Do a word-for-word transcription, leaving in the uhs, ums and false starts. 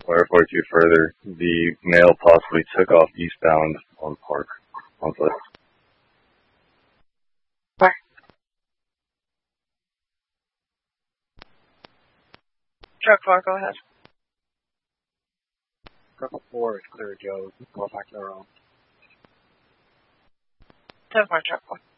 clarify to you further, the male possibly took off eastbound on Park on foot. Where? Truck four, go ahead. Truck four is clear, Joe. Go back to our own. ten four, truck four.